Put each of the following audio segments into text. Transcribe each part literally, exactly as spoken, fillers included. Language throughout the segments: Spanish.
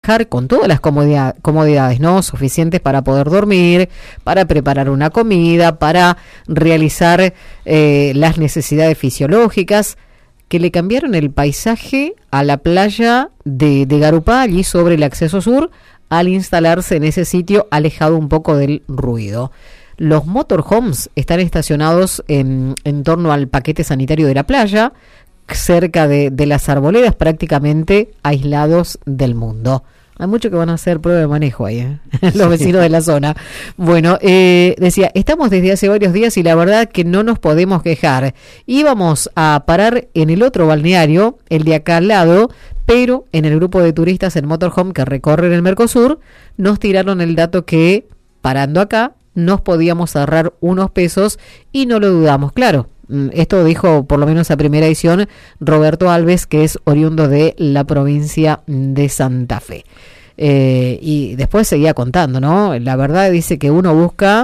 viajar con todas las comodidad, comodidades, ¿no? Suficientes para poder dormir, para preparar una comida, para realizar eh, las necesidades fisiológicas, que le cambiaron el paisaje a la playa de, de Garupá, allí sobre el acceso sur, al instalarse en ese sitio alejado un poco del ruido. Los motorhomes están estacionados en, en torno al paquete sanitario de la playa, cerca de, de las arboledas, prácticamente aislados del mundo. Hay muchos que van a hacer prueba de manejo ahí, ¿eh? Los vecinos de la zona. Bueno, eh, decía, estamos desde hace varios días y la verdad que no nos podemos quejar. Íbamos a parar en el otro balneario, el de acá al lado, pero en el grupo de turistas en motorhome que recorren el Mercosur, nos tiraron el dato que, parando acá, nos podíamos ahorrar unos pesos y no lo dudamos, claro. Esto dijo, por lo menos a primera edición, Roberto Alves, que es oriundo de la provincia de Santa Fe. Eh, y después seguía contando, ¿no? La verdad dice que uno busca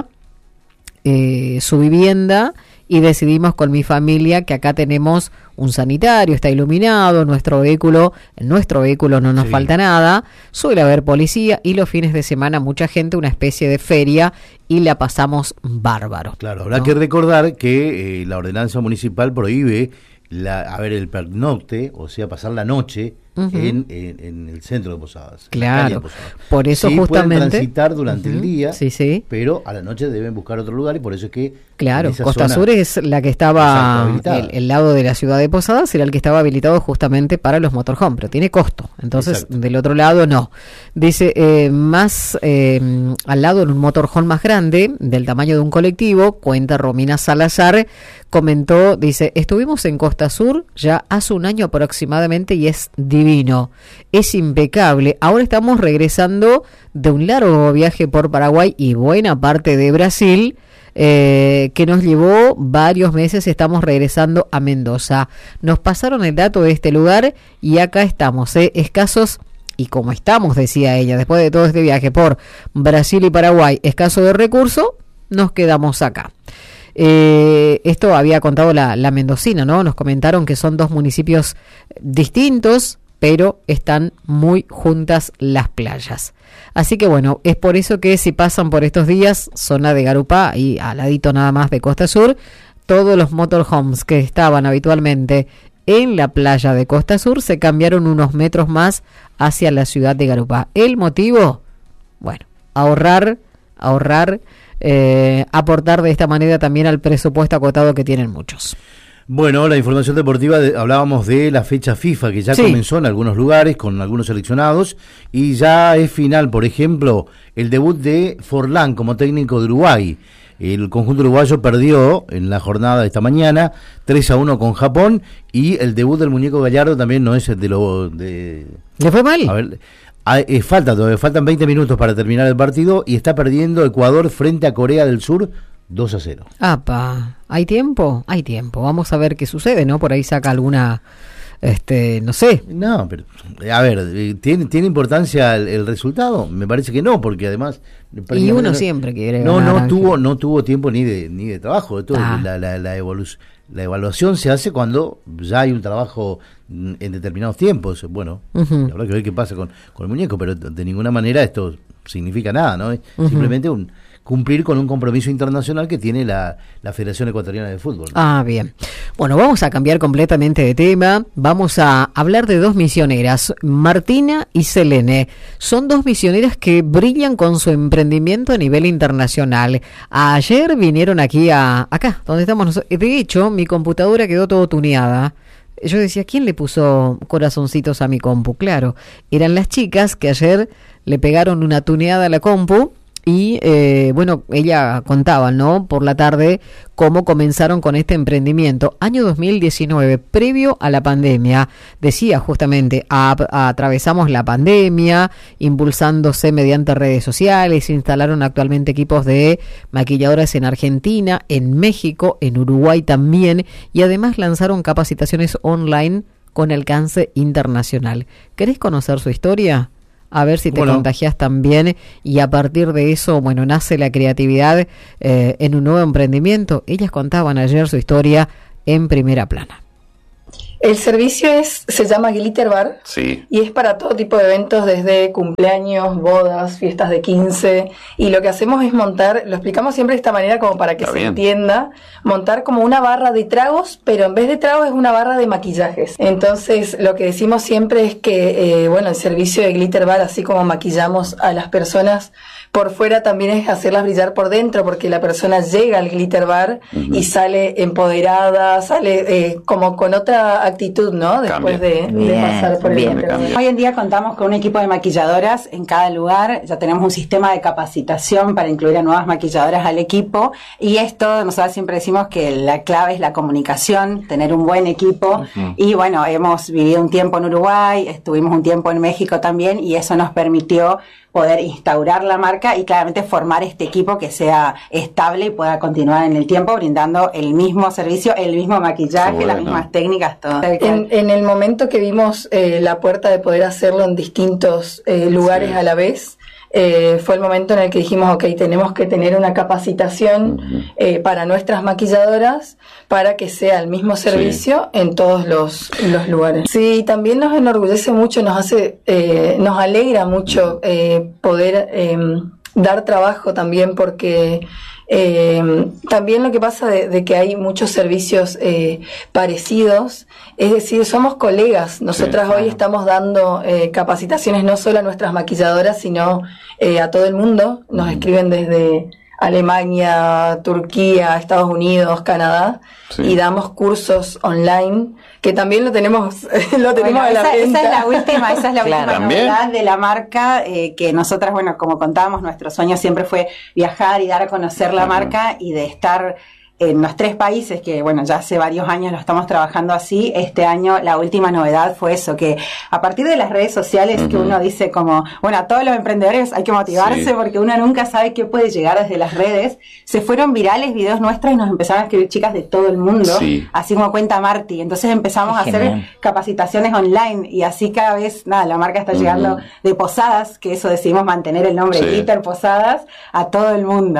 eh, su vivienda y decidimos con mi familia que acá tenemos un sanitario, está iluminado, nuestro vehículo, en nuestro vehículo no nos sí. falta nada, suele haber policía y los fines de semana mucha gente, una especie de feria y la pasamos bárbaro. Claro, habrá ¿no? que recordar que eh, la ordenanza municipal prohíbe la, a ver, el pernocte, o sea, pasar la noche uh-huh. en, en, en el centro de Posadas. Claro, de Posadas. Por eso sí, justamente pueden transitar durante uh-huh. el día, sí, sí. pero a la noche deben buscar otro lugar y por eso es que claro, Costa Sur es la que estaba, el, el lado de la ciudad de Posadas era el que estaba habilitado justamente para los motorhome, pero tiene costo, entonces exacto. del otro lado no. Dice, eh, más eh, al lado en un motorhome más grande, del tamaño de un colectivo, cuenta Romina Salazar, comentó, dice, estuvimos en Costa Sur ya hace un año aproximadamente y es divino, es impecable. Ahora estamos regresando de un largo viaje por Paraguay y buena parte de Brasil, eh, que nos llevó varios meses. Estamos regresando a Mendoza. Nos pasaron el dato de este lugar y acá estamos, eh, escasos. Y como estamos, decía ella, después de todo este viaje por Brasil y Paraguay, escaso de recursos, nos quedamos acá. Eh, esto había contado la, la mendocina, ¿no? Nos comentaron que son dos municipios distintos, pero están muy juntas las playas. Así que bueno, es por eso que si pasan por estos días, zona de Garupá y al ladito nada más de Costa Sur, todos los motorhomes que estaban habitualmente en la playa de Costa Sur se cambiaron unos metros más hacia la ciudad de Garupá. ¿El motivo? Bueno, ahorrar, ahorrar, eh, aportar de esta manera también al presupuesto acotado que tienen muchos. Bueno, la información deportiva, de, hablábamos de la fecha FIFA que ya sí. comenzó en algunos lugares con algunos seleccionados y ya es final, por ejemplo, el debut de Forlán como técnico de Uruguay. El conjunto uruguayo perdió en la jornada de esta mañana tres a uno con Japón y el debut del muñeco Gallardo también no es el de lo... De... ¿Le fue mal? A ver, a, eh, falta todavía, faltan veinte minutos para terminar el partido y está perdiendo Ecuador frente a Corea del Sur dos a cero. Apa, ¿hay tiempo? Hay tiempo. Vamos a ver qué sucede, ¿no? Por ahí saca alguna, este, no sé. No, pero, a ver, ¿tiene, ¿tiene importancia el, el resultado? Me parece que no, porque además... Y uno no, siempre quiere No, ganar, no tuvo, no tuvo tiempo ni de ni de trabajo. De todo. Ah. La, la, la, evolu- la evaluación se hace cuando ya hay un trabajo en determinados tiempos. Bueno, uh-huh. habrá que ver qué pasa con, con el muñeco, pero de ninguna manera esto significa nada, ¿no? Es uh-huh. simplemente un... cumplir con un compromiso internacional que tiene la, la Federación Ecuatoriana de Fútbol, ¿no? Ah, bien. Bueno, vamos a cambiar completamente de tema. Vamos a hablar de dos misioneras, Martina y Selene. Son dos misioneras que brillan con su emprendimiento a nivel internacional. Ayer vinieron aquí a acá, donde estamos nosotros. De hecho, mi computadora quedó todo tuneada. Yo decía, ¿quién le puso corazoncitos a mi compu? Claro, eran las chicas que ayer le pegaron una tuneada a la compu. Y, eh, bueno, ella contaba, ¿no?, por la tarde, cómo comenzaron con este emprendimiento. Año dos mil diecinueve, previo a la pandemia. Decía justamente, a, a, atravesamos la pandemia, impulsándose mediante redes sociales, instalaron actualmente equipos de maquilladoras en Argentina, en México, en Uruguay también, y además lanzaron capacitaciones online con alcance internacional. ¿Querés conocer su historia? A ver si te bueno. contagias también y a partir de eso, bueno, nace la creatividad eh, en un nuevo emprendimiento. Ellas contaban ayer su historia en primera plana. El servicio es se llama Glitter Bar, sí. y es para todo tipo de eventos, desde cumpleaños, bodas, fiestas de quince, y lo que hacemos es montar, lo explicamos siempre de esta manera como para que Está se bien. entienda, montar como una barra de tragos, pero en vez de tragos es una barra de maquillajes. Entonces lo que decimos siempre es que, eh, bueno, el servicio de Glitter Bar, así como maquillamos a las personas por fuera, también es hacerlas brillar por dentro, porque la persona llega al Glitter Bar uh-huh. y sale empoderada, sale eh, como con otra actitud, ¿no? Después de, de bien, pasar por bien. el Glitter. Hoy en día contamos con un equipo de maquilladoras en cada lugar, ya tenemos un sistema de capacitación para incluir a nuevas maquilladoras al equipo, y esto, nosotros siempre decimos que la clave es la comunicación, tener un buen equipo, uh-huh. y bueno, hemos vivido un tiempo en Uruguay, estuvimos un tiempo en México también, y eso nos permitió poder instaurar la marca y claramente formar este equipo que sea estable y pueda continuar en el tiempo brindando el mismo servicio, el mismo maquillaje, bueno. las mismas técnicas, todo. En, en el momento que vimos eh, la puerta de poder hacerlo en distintos eh, lugares sí. a la vez, Eh, fue el momento en el que dijimos, ok, tenemos que tener una capacitación uh-huh. eh, para nuestras maquilladoras para que sea el mismo servicio sí. en todos los, los lugares. Sí, también nos enorgullece mucho, nos hace, eh, nos alegra mucho eh, poder eh, dar trabajo también, porque Eh, también lo que pasa de, de que hay muchos servicios eh, parecidos, es decir, somos colegas. Nosotras sí, claro. hoy estamos dando eh, capacitaciones no solo a nuestras maquilladoras, sino eh, a todo el mundo. Nos mm. escriben desde Alemania, Turquía, Estados Unidos, Canadá, sí. y damos cursos online, que también lo tenemos lo tenemos bueno, a la esa, venta. esa es la última, esa es la claro. última novedad de la marca, eh, que nosotras, bueno, como contábamos, nuestro sueño siempre fue viajar y dar a conocer la uh-huh. marca, y de estar en los tres países, que bueno, ya hace varios años lo estamos trabajando así. Este año la última novedad fue eso, que a partir de las redes sociales uh-huh. que uno dice como, bueno, a todos los emprendedores hay que motivarse sí. porque uno nunca sabe qué puede llegar desde las redes. Se fueron virales videos nuestros y nos empezaron a escribir chicas de todo el mundo, sí. así como cuenta Marti. Entonces empezamos Qué a hacer genial. capacitaciones online, y así cada vez, nada, la marca está uh-huh. llegando de Posadas, que eso decidimos mantener el nombre sí. Glitter Posadas, a todo el mundo.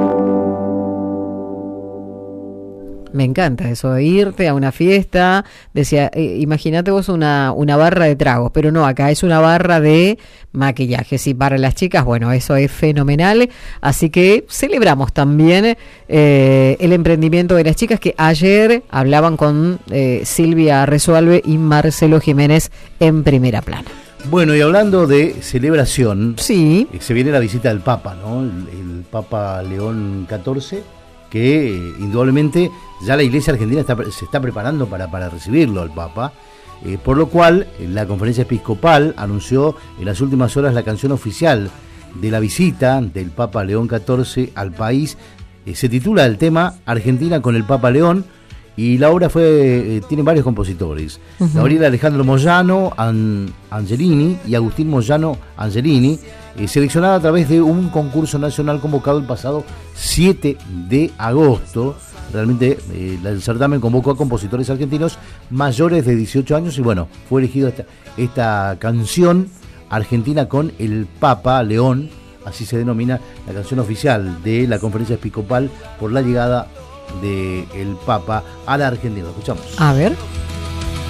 Me encanta eso, de irte a una fiesta, decía, eh, imagínate vos una, una barra de tragos, pero no, acá es una barra de maquillajes, y para las chicas, bueno, eso es fenomenal, así que celebramos también eh, el emprendimiento de las chicas, que ayer hablaban con eh, Silvia Resualve y Marcelo Jiménez en Primera Plana. Bueno, y hablando de celebración, sí. se viene la visita del Papa, ¿no? El, el Papa León catorce, que eh, indudablemente ya la Iglesia Argentina está, se está preparando para, para recibirlo al Papa, eh, por lo cual la Conferencia Episcopal anunció en las últimas horas la canción oficial de la visita del Papa León catorce al país. Eh, se titula el tema Argentina con el Papa León, y la obra fue eh, tiene varios compositores, uh-huh. Gabriel Alejandro Moyano An, Angelini y Agustín Moyano Angelini, eh, seleccionada a través de un concurso nacional convocado el pasado siete de agosto. Realmente eh, el certamen convocó a compositores argentinos mayores de dieciocho años, y bueno, fue elegido esta, esta canción Argentina con el Papa León, así se denomina la canción oficial de la Conferencia Episcopal por la llegada del Papa a la Argentina. Lo escuchamos. A ver.